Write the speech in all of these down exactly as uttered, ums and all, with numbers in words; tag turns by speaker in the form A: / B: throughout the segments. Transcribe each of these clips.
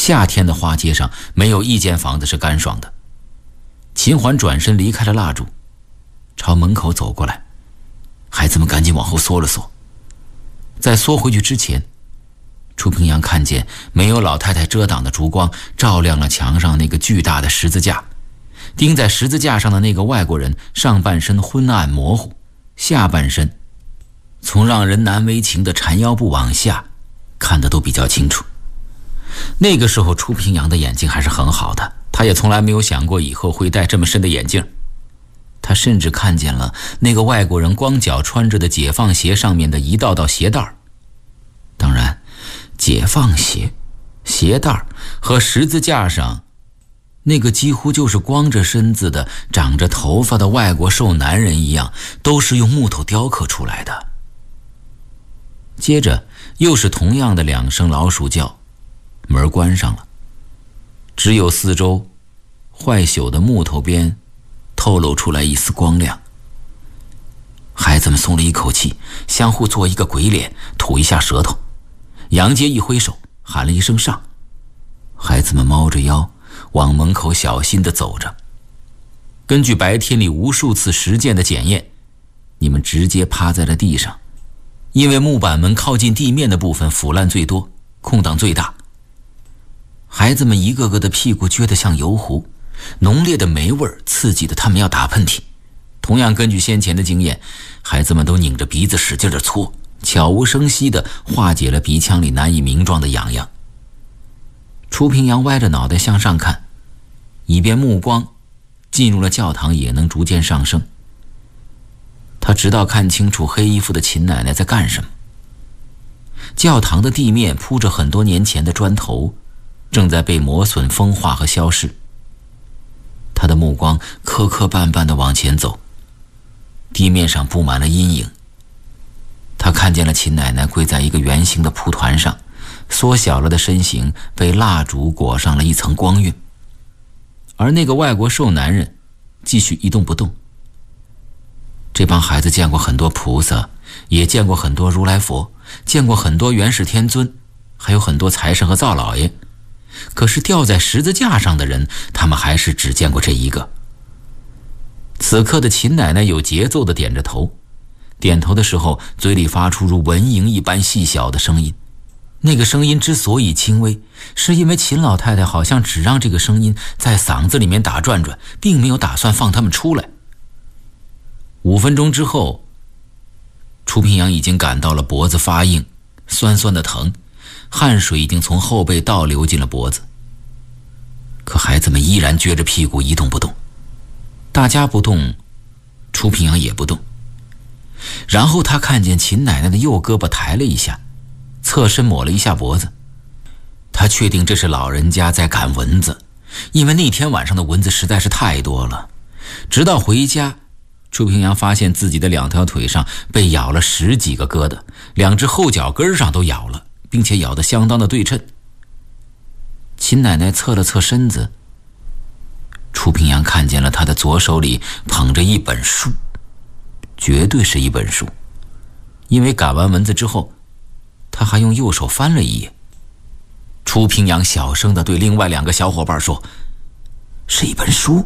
A: 夏天的花街上没有一间房子是干爽的。秦环转身离开了蜡烛，朝门口走过来，孩子们赶紧往后缩了缩。在缩回去之前，楚平阳看见没有老太太遮挡的烛光照亮了墙上那个巨大的十字架，钉在十字架上的那个外国人上半身昏暗模糊，下半身从让人难为情的缠腰部往下看得都比较清楚。那个时候楚平阳的眼睛还是很好的，他也从来没有想过以后会戴这么深的眼镜。他甚至看见了那个外国人光脚穿着的解放鞋上面的一道道鞋带。当然，解放鞋、鞋带和十字架上那个几乎就是光着身子的长着头发的外国瘦男人一样，都是用木头雕刻出来的。接着又是同样的两声老鼠叫，门关上了，只有四周坏朽的木头边透露出来一丝光亮。孩子们松了一口气，相互做一个鬼脸，吐一下舌头。杨杰一挥手喊了一声上，孩子们猫着腰往门口小心地走着。根据白天里无数次实践的检验，你们直接趴在了地上，因为木板门靠近地面的部分腐烂最多，空档最大。孩子们一个个的屁股撅得像油壶，浓烈的霉味刺激的他们要打喷嚏。同样根据先前的经验，孩子们都拧着鼻子使劲地搓，悄无声息地化解了鼻腔里难以名状的痒痒。楚平阳歪着脑袋向上看，以便目光进入了教堂也能逐渐上升。他直到看清楚黑衣服的秦奶奶在干什么。教堂的地面铺着很多年前的砖头，正在被磨损风化和消逝。他的目光磕磕绊绊地往前走，地面上布满了阴影。他看见了秦奶奶跪在一个圆形的蒲团上，缩小了的身形被蜡烛裹上了一层光晕，而那个外国瘦男人继续一动不动。这帮孩子见过很多菩萨，也见过很多如来佛，见过很多元始天尊，还有很多财神和灶老爷，可是吊在十字架上的人，他们还是只见过这一个。此刻的秦奶奶有节奏地点着头，点头的时候嘴里发出如蚊蝇一般细小的声音。那个声音之所以轻微，是因为秦老太太好像只让这个声音在嗓子里面打转转，并没有打算放他们出来。五分钟之后，楚平阳已经感到了脖子发硬，酸酸的疼，汗水已经从后背倒流进了脖子。可孩子们依然撅着屁股一动不动，大家不动，楚平阳也不动。然后他看见秦奶奶的右胳膊抬了一下，侧身抹了一下脖子。他确定这是老人家在赶蚊子，因为那天晚上的蚊子实在是太多了。直到回家，楚平阳发现自己的两条腿上被咬了十几个疙瘩，两只后脚跟上都咬了，并且咬得相当的对称。秦奶奶侧了侧身子，楚平阳看见了她的左手里捧着一本书，绝对是一本书，因为赶完蚊子之后，他还用右手翻了一页。楚平阳小声地对另外两个小伙伴说：“是一本书。”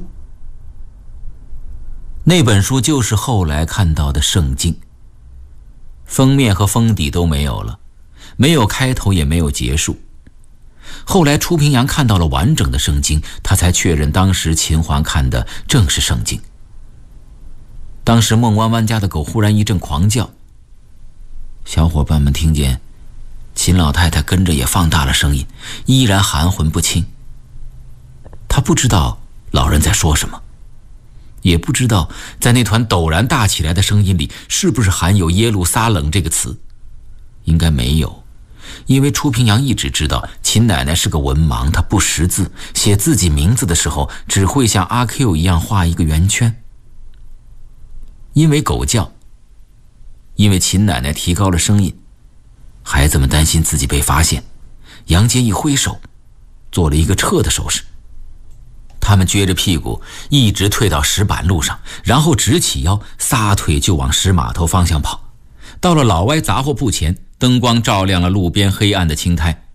A: 那本书就是后来看到的圣经，封面和封底都没有了，没有开头也没有结束。后来楚平阳看到了完整的圣经，他才确认当时秦环看的正是圣经。当时孟弯弯家的狗忽然一阵狂叫，小伙伴们听见秦老太太跟着也放大了声音，依然含混不清。他不知道老人在说什么，也不知道在那团陡然大起来的声音里是不是含有耶路撒冷这个词。应该没有，因为楚平阳一直知道秦奶奶是个文盲，她不识字，写自己名字的时候只会像阿 Q 一样画一个圆圈。因为狗叫，因为秦奶奶提高了声音，孩子们担心自己被发现，杨杰一挥手做了一个撤的手势。他们撅着屁股一直退到石板路上，然后直起腰，撒腿就往石码头方向跑。到了老歪杂货铺前，灯光照亮了路边黑暗的青苔。